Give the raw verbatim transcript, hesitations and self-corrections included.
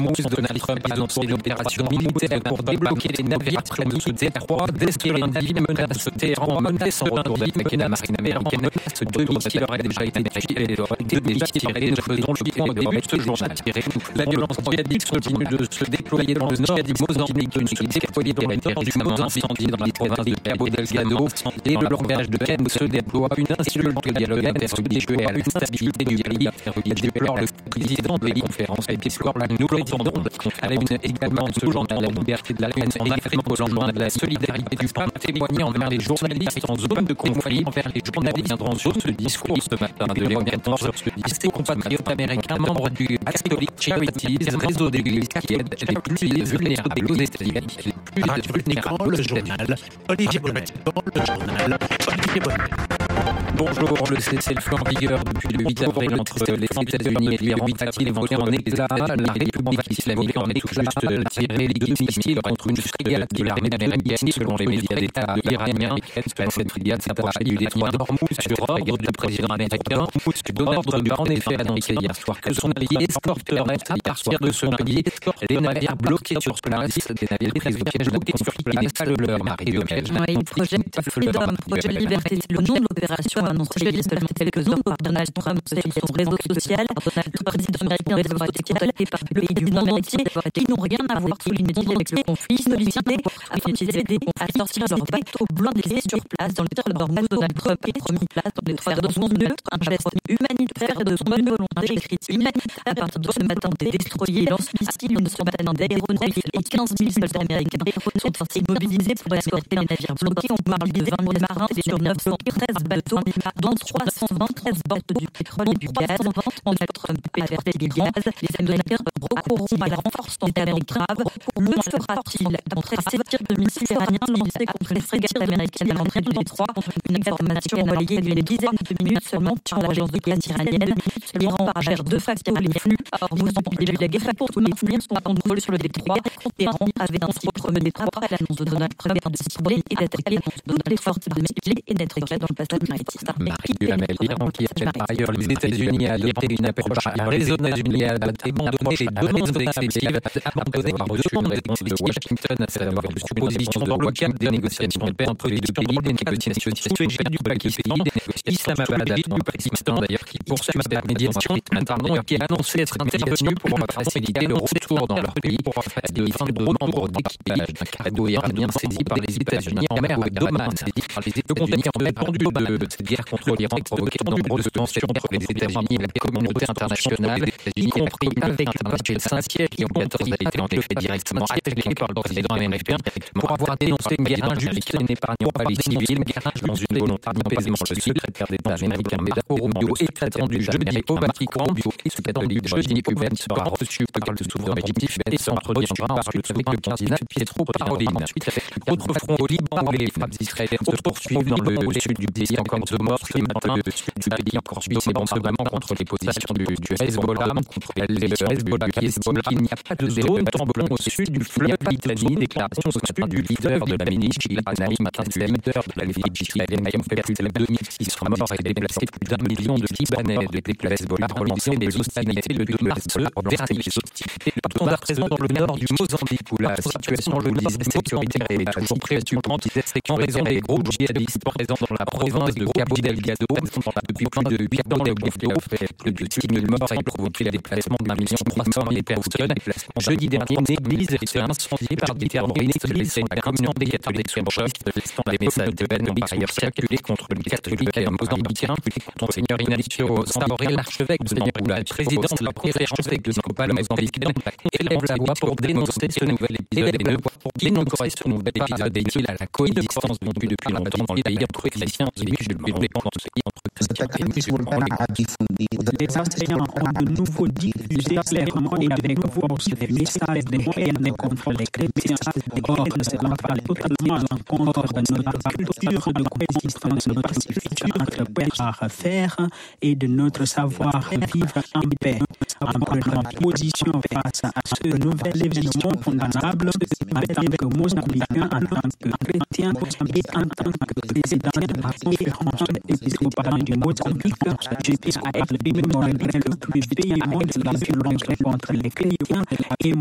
Mousse, Donald Trump a lancé l'opération militaire pour débloquer les navires près de ce détroit. Des navires menacent Téhéran, menace en retour d'attaque la marine américaine. Deux missiles auraient déjà été tirés. Nous faisons le point de ce journal. La violence djihadiste continue de se déployer dans le nord du Mozambique. Une solidarité du incendie dans la province de Cabo Delgado. Et le langage de Ken se déploie. Une insulte de dialogue intersubjectuel à une stabilité du pays. Il déplore le président de la conférence épiscopale. Nous l'entendons. Elle est également sous-entendant la liberté de la haine en Afrique pour rejoindre la solidarité du pape témoignant envers les journalistes en zone de conflit, envers les journalistes en zone de discours ce matin de Léon quatorze. Ses compatriotes américains, membres du Catholic Charities, réseau d'églises qui aide les plus vulnérables aux États-Unis. Les plus vulnérables. Le journal Olivier Bonnet. Le journal Olivier Bonnet. Bonjour, le cessez-le-feu en vigueur depuis le huit avril entre les États-Unis et l'Iran a-t-il évoqué en exil la République islamique en est tout juste tiré les deux missiles contre une frégate de l'armée américaine selon les médias d'État iraniens. Cette frégate s'est approchée du détroit d'Ormuz sur ordre du président américain. Donald Trump a en effet annoncé hier soir que son pays escorterait à partir de ce lundi les navires bloqués sur place, des navires prisonniers bloqués sur place, leur mari de piège. Oui, projet Freedom, projet Liberté, le nom de l'opération annoncé il y a quelques jours par Donald Trump sur son réseau social. Donald Trump, président américain, réseau social et par le pays du monde entier qui n'ont rien à voir sous l'unité avec le conflit, sollicité afin qu'ils aident à sortir leur bateau blanc laissé sur place dans le territoire d'Ormuz. Donald Trump est promis place de faire de son neutre un geste humanitaire de son bonne volonté, écrit-il. À partir de ce matin, des destroyers lance-missiles ne sont maintenant d'aéronefs et quinze mille soldats américains sont ainsi mobilisés pour escorter les navires bloqués. On parle de vingt mille marins sur neuf cent treize bateaux, dont trois cent vingt-treize bateaux du pétrole et du gaz. On a Trump averti des gaz. Les Américains recourront à la renforcement américain. Le fera-t-il d'entrer à sévir de missiles iraniens lancés contre les frégates américaines à l'entrée du détroit? Une information relayée il y a une dizaine de minutes seulement par l'agence de gaz iranienne. L'Iran gère de facto les flux. Or, vous avez vu la guerre pour tous les flux sont en vol sur le détroit. L'Iran avait ainsi promis des travaux à l'annonce de Donald Trump de cibler et d'attaquer les forces de cibler et d'être dans le passage maritime. Marie Duhamel, l'Iran qui appelle par ailleurs les États-Unis à adopter une approche raisonnable et à abandonner les demandes excessives abandonnées par le sud de Washington, à savoir une supposition dans le cadre des négociations de paix entre les deux pays, des négociations sous l'égide du Pakistan, des négociations Islamabad du Pakistan d'ailleurs qui poursuit cette médiation maintenant qui a annoncé être intervenu pour faciliter le retour dans leur pays pour faciliter le retour d'équipage d'un cargo iranien saisi par les États-Unis en mer d'Oman. Le contexte répandu de cette guerre contre l'Iran provoqué de nombreuses tensions entre les États-Unis et la communauté internationale, y compris avec un budget essentiel qui en quatorze a été en effet directement attaqué par le président américain pour avoir dénoncé une guerre injuste et n'épargnant pas les civils, dans une volonté d'apaiser le secrétaire d'État américain Marco Rubio est attendu jeudi au Vatican. Et ce catholique jeudi au Vatican sera reçu par le souverain égyptien et s'entretiendra par le cardinal Pietro Parolin. Autre front au Liban, les frappes israéliennes se poursuivent dans le sud du pays, encore de morts ce matin, le sud du pays encore suit ses bombardements contre les positions du, du Hezbollah, contre les Hezbollah qui estime qu'il n'y a pas de zone tremblant au sud du fleuve Litanie, déclaration au sud du leader de la milice chiite Naïm Qassem, leader de la milice chiite ayant fait plus de deux mille six cents morts et déplacé plus d'un million de Libanais. Les déplacés Hezbollah relancé des hostilités le deux mars vers les hostilités. On est présent dans le nord du Mozambique où la situation, je le disais, sécuritaire est toujours préoccupante en raison des groupes djihadistes présents dans la province de Cabo Delgado. Depuis plus de huit ans, les Occidentaux ont fait plus de six mille morts et provoqué le déplacement d'un million trois cents mille personnes. Jeudi dernier, une église a été incendiée par des terroristes laissant la communauté catholique sur choc, laissant des messages de haine par ailleurs circuler contre le catholique et un mozambicain. Monseigneur Ignacio Saboré, l'archevêque de Nampula, le président de la première archevêque de Nampula, mozambicain, élève la voix pour dénoncer ce nouvel épisode et pour dénoncer ce nouvel épisode et il a la coexistence vécue depuis longtemps dans le pays entre chrétiens et musulmans dans ce pays entre chrétiens et musulmans. Les enseignants ont de nouveau diffusé clairement et avec force des messages de haine contre les chrétiens. Or, cela va totalement à l'encontre de notre culture de coexistence pacifique entre pères à faire et de notre savoir-vivre en paix. En prenant position face à ce nouvel événement condamnable, en tant que Mozambicain, en tant que chrétien et en tant que président de la conférence épiscopal du Mozambique, justice a été démémorée le plus véhément de la violence contre les chrétiens et